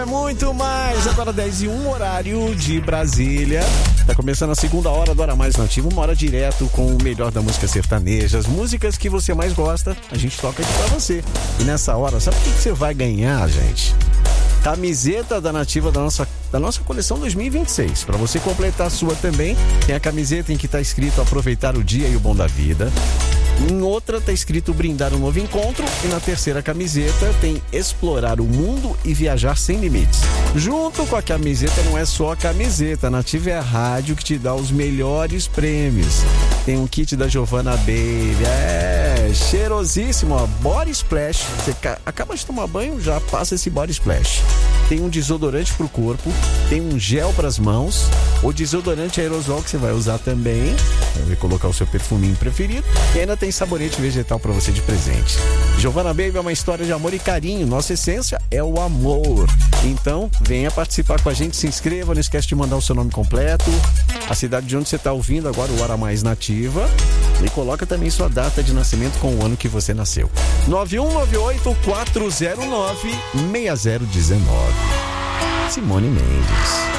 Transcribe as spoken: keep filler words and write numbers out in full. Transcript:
Muito mais, agora dez e um, horário de Brasília. Tá começando a segunda hora do Hora Mais Nativa, uma hora direto com o melhor da música sertaneja, as músicas que você mais gosta, a gente toca aqui pra você. E nessa hora, sabe o que, que você vai ganhar, gente? Camiseta da Nativa da nossa, da nossa coleção dois mil e vinte e seis. Para você completar a sua também, tem a camiseta em que tá escrito aproveitar o dia e o bom da vida. Em outra tá escrito brindar um novo encontro. E na terceira camiseta tem explorar o mundo e viajar sem limites. Junto com a camiseta não é só a camiseta. A Nativa é a rádio que te dá os melhores prêmios. Tem um kit da Giovanna Baby. É, cheirosíssimo, ó. Body Splash. Você acaba de tomar banho, já passa esse Body Splash. Tem um desodorante pro corpo. Tem um gel pras mãos. O desodorante aerosol que você vai usar também. Vai colocar o seu perfuminho preferido. E ainda tem sabonete vegetal para você de presente. Giovanna Baby é uma história de amor e carinho. Nossa essência é o amor. Então, venha participar com a gente, se inscreva, não esquece de mandar o seu nome completo, a cidade de onde você está ouvindo agora o Hora Mais Nativa e coloca também sua data de nascimento com o ano que você nasceu. nove um nove oito quatro zero nove seis zero um nove. Simone Mendes.